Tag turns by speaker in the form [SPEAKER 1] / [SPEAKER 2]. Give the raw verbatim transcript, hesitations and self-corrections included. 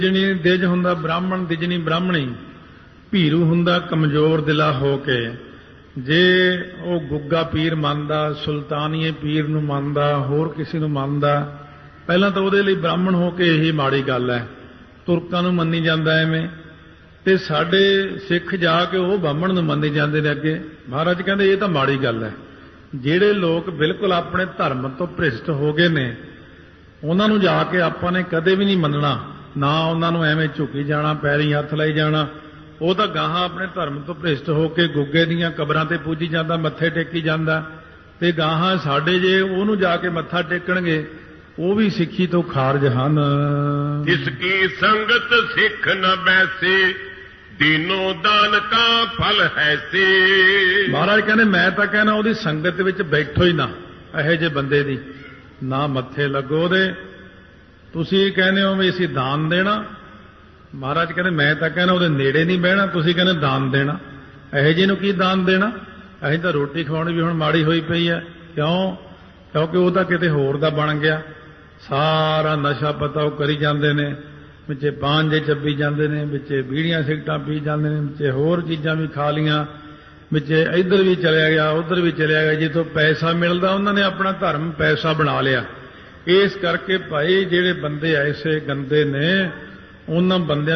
[SPEAKER 1] ਦਿਜਣੀ ਦਿਜ ਹੁੰਦਾ ਬ੍ਰਾਹਮਣ, ਦਿਜਣੀ ਬ੍ਰਾਹਮਣੀ। ਭੀਰੂ ਹੁੰਦਾ ਕਮਜ਼ੋਰ ਦਿਲਾ ਹੋ ਕੇ। ਜੇ ਉਹ ਗੁੱਗਾ ਪੀਰ ਮੰਨਦਾ, ਸੁਲਤਾਨੀਏ ਪੀਰ ਨੂੰ ਮੰਨਦਾ, ਹੋਰ ਕਿਸੇ ਨੂੰ ਮੰਨਦਾ, ਪਹਿਲਾਂ ਤਾਂ ਉਹਦੇ ਲਈ ਬ੍ਰਾਹਮਣ ਹੋ ਕੇ ਇਹੀ ਮਾੜੀ ਗੱਲ ਹੈ। ਤੁਰਕਾਂ ਨੂੰ ਮੰਨੀ ਜਾਂਦਾ ਐਵੇਂ, ਤੇ ਸਾਡੇ ਸਿੱਖ ਜਾ ਕੇ ਉਹ ਬਾਹਮਣ ਨੂੰ ਮੰਨੀ ਜਾਂਦੇ ਨੇ ਅੱਗੇ। ਮਹਾਰਾਜ ਕਹਿੰਦੇ ਇਹ ਤਾਂ ਮਾੜੀ ਗੱਲ ਹੈ। ਜਿਹੜੇ ਲੋਕ ਬਿਲਕੁਲ ਆਪਣੇ ਧਰਮ ਤੋਂ ਭ੍ਰਿਸ਼ਟ ਹੋ ਗਏ ਨੇ, ਉਹਨਾਂ ਨੂੰ ਜਾ ਕੇ ਆਪਾਂ ਨੇ ਕਦੇ ਵੀ ਨਹੀਂ ਮੰਨਣਾ, ਨਾ ਉਹਨਾਂ ਨੂੰ ਐਵੇਂ ਝੁਕੀ ਜਾਣਾ, ਪੈਰੀਂ ਹੱਥ ਲਾਈ ਜਾਣਾ। ਉਹ ਤਾਂ ਗਾਹਾਂ ਆਪਣੇ ਧਰਮ ਤੋਂ ਭ੍ਰਿਸ਼ਟ ਹੋ ਕੇ ਗੁੱਗੇ ਦੀਆਂ ਕਬਰਾਂ ਤੇ ਪੂਜੀ ਜਾਂਦਾ, ਮੱਥੇ ਟੇਕੀ ਜਾਂਦਾ, ਤੇ ਗਾਹਾਂ ਸਾਡੇ ਜੇ ਉਹਨੂੰ ਜਾ ਕੇ ਮੱਥਾ ਟੇਕਣਗੇ ਉਹ ਵੀ ਸਿੱਖੀ ਤੋਂ ਖਾਰਜ ਹਨ।
[SPEAKER 2] ਇਸ ਕੀ ਸੰਗਤ ਸਿੱਖ ਨ ਬੈਸੇ, ਦੀਨੋ ਦਾਨ ਕਾ ਫਲ ਹੈ ਸੇ।
[SPEAKER 1] ਮਹਾਰਾਜ ਕਹਿੰਦੇ ਮੈਂ ਤਾਂ ਕਹਿਣਾ ਉਹਦੀ ਸੰਗਤ ਵਿੱਚ ਬੈਠੋ ਹੀ ਨਾ, ਇਹੋ ਜਿਹੇ ਬੰਦੇ ਦੀ ਨਾ ਮੱਥੇ ਲੱਗੋ ਉਹਦੇ। ਤੁਸੀਂ ਕਹਿੰਦੇ ਹੋ ਵੀ ਅਸੀਂ ਦਾਨ ਦੇਣਾ, ਮਹਾਰਾਜ ਕਹਿੰਦੇ ਮੈਂ ਤਾਂ ਕਹਿਣਾ ਉਹਦੇ ਨੇੜੇ ਨਹੀਂ ਬਹਿਣਾ, ਤੁਸੀਂ ਕਹਿੰਦੇ ਦਾਨ ਦੇਣਾ। ਇਹੋ ਜਿਹੇ ਨੂੰ ਕੀ ਦਾਨ ਦੇਣਾ? ਅਸੀਂ ਤਾਂ ਰੋਟੀ ਖਵਾਉਣੀ ਵੀ ਹੁਣ ਮਾੜੀ ਹੋਈ ਪਈ ਹੈ। ਕਿਉਂ? ਕਿਉਂਕਿ ਉਹ ਤਾਂ ਕਿਤੇ ਹੋਰ ਦਾ ਬਣ ਗਿਆ। ਸਾਰਾ ਨਸ਼ਾ ਪਤਾ ਉਹ ਕਰੀ ਜਾਂਦੇ ਨੇ, ਵਿੱਚੇ ਪਾਂਜੇ ਚੱਬੀ ਜਾਂਦੇ ਨੇ, ਵਿੱਚੇ ਬੀੜੀਆਂ ਸਿਗਰਟਾਂ ਪੀ ਜਾਂਦੇ ਨੇ, ਵਿੱਚੇ ਹੋਰ ਚੀਜ਼ਾਂ ਵੀ ਖਾ ਲੀਆਂ, ਵਿੱਚੇ ਇੱਧਰ ਵੀ ਚਲਿਆ ਗਿਆ, ਉੱਧਰ ਵੀ ਚਲਿਆ ਗਿਆ। ਜਿੱਥੋਂ ਪੈਸਾ ਮਿਲਦਾ ਉਹਨਾਂ ਨੇ ਆਪਣਾ ਧਰਮ ਪੈਸਾ ਬਣਾ ਲਿਆ। ਇਸ ਕਰਕੇ ਭਾਈ ਜਿਹੜੇ ਬੰਦੇ ਐਸੇ ਗੰਦੇ ਨੇ, ਉਹਨਾਂ ਬੰਦਿਆਂ